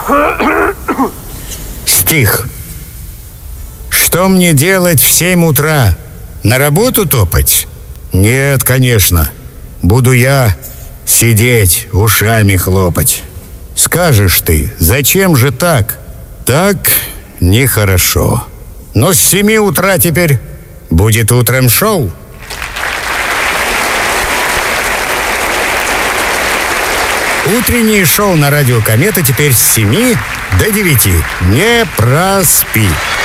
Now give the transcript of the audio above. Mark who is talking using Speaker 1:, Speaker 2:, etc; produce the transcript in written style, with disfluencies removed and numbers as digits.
Speaker 1: Стих. Что мне делать в 7 утра? На работу топать? Нет, конечно. Буду я сидеть, ушами хлопать. Скажешь ты, зачем же так? Так нехорошо. Но с 7 утра теперь будет утром шоу. Утреннее шоу на радио «Комета» теперь с 7 до 9. Не проспи.